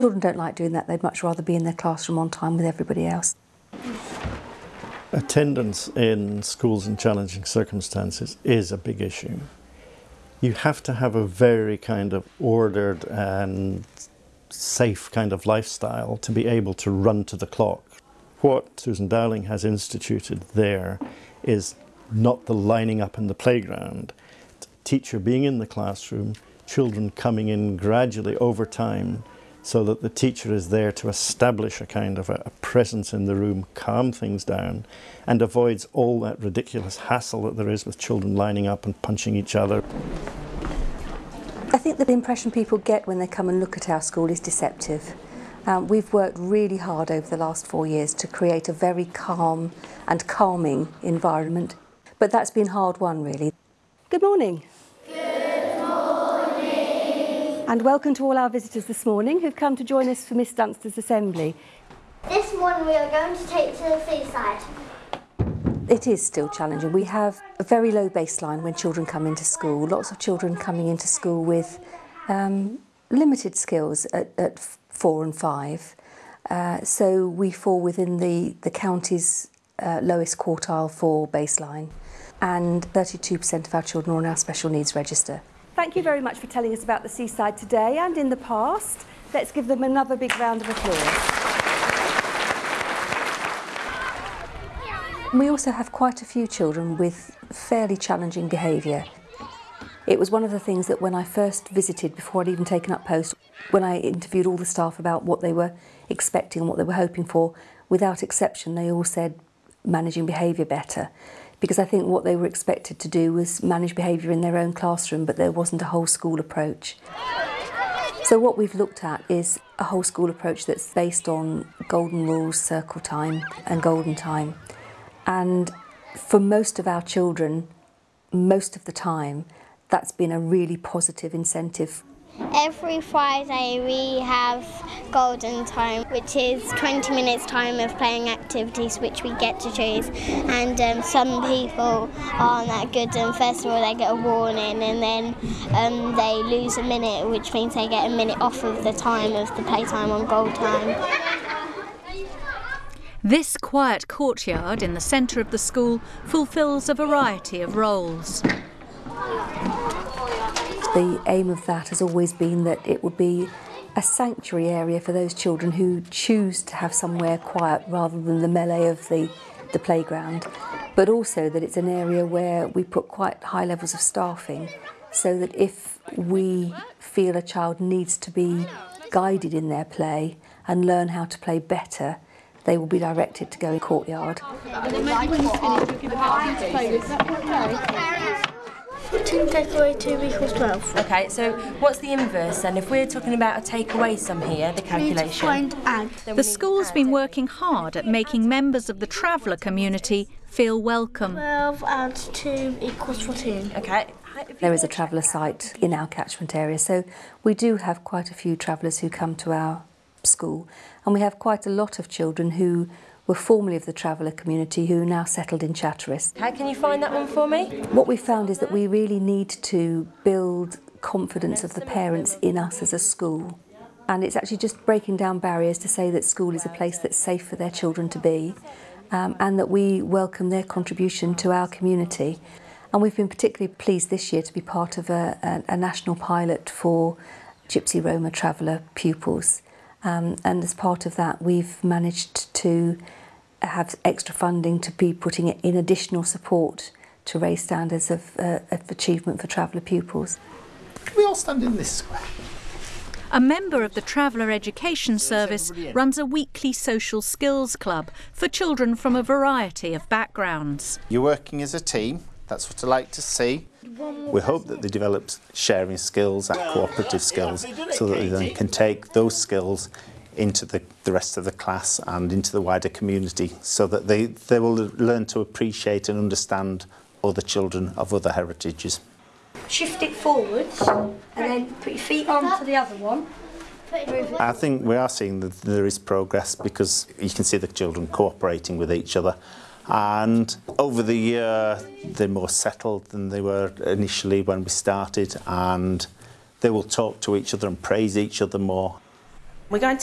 Children don't like doing that, they'd much rather be in their classroom on time with everybody else. Attendance in schools in challenging circumstances is a big issue. You have to have a very kind of ordered and safe kind of lifestyle to be able to run to the clock. What Susan Dowling has instituted there is not the lining up in the playground. Teacher being in the classroom, children coming in gradually over time, so that the teacher is there to establish a kind of a presence in the room, calm things down, and avoids all that ridiculous hassle that there is with children lining up and punching each other. I think that the impression people get when they come and look at our school is deceptive. We've worked really hard over the last 4 years to create a very calm and calming environment, but that's been hard won, really. Good morning. And welcome to all our visitors this morning who've come to join us for Miss Dunster's assembly. This morning we are going to take to the seaside. It is still challenging. We have a very low baseline when children come into school. Lots of children coming into school with limited skills at 4 and 5. So we fall within the county's lowest quartile for baseline. And 32% of our children are on our special needs register. Thank you very much for telling us about the seaside today and in the past. Let's give them another big round of applause. We also have quite a few children with fairly challenging behaviour. It was one of the things that when I first visited, before I'd even taken up post, when I interviewed all the staff about what they were expecting and what they were hoping for, without exception they all said managing behaviour better. Because I think what they were expected to do was manage behaviour in their own classroom, but there wasn't a whole school approach. So what we've looked at is a whole school approach that's based on golden rules, circle time and golden time. And for most of our children, most of the time, that's been a really positive incentive. Every Friday we have golden time, which is 20 minutes time of playing activities which we get to choose, and some people aren't that good, and first of all they get a warning and then they lose a minute, which means they get a minute off of the time of the playtime on gold time. This quiet courtyard in the centre of the school fulfils a variety of roles. The aim of that has always been that it would be a sanctuary area for those children who choose to have somewhere quiet rather than the melee of the playground, but also that it's an area where we put quite high levels of staffing, so that if we feel a child needs to be guided in their play and learn how to play better, they will be directed to go in courtyard. 2 take away 2 equals 12. Okay, so what's the inverse then? If we're talking about a take away sum here, the calculation. The school's been working hard at making members of the traveller community feel welcome. 12 and 2 equals 14. Okay. There is a traveller site in our catchment area, so we do have quite a few travellers who come to our school, and we have quite a lot of children who were formerly of the traveller community who are now settled in Chatteris. How can you find that one for me? What we've found is that we really need to build confidence of the parents in us as a school, and it's actually just breaking down barriers to say that school is a place that's safe for their children to be, and that we welcome their contribution to our community. And we've been particularly pleased this year to be part of a national pilot for Gypsy Roma traveller pupils. And as part of that, we've managed to have extra funding to be putting in additional support to raise standards of achievement for traveller pupils. Can we all stand in this square? A member of the Traveller Education Service runs a weekly social skills club for children from a variety of backgrounds. You're working as a team, that's what I like to see. We hope that they develop sharing skills and cooperative skills so that they then can take those skills into the rest of the class and into the wider community, so that they will learn to appreciate and understand other children of other heritages. Shift it forwards and then put your feet onto the other one. I think we are seeing that there is progress, because you can see the children cooperating with each other, and over the year they're more settled than they were initially when we started, and they will talk to each other and praise each other more. We're going to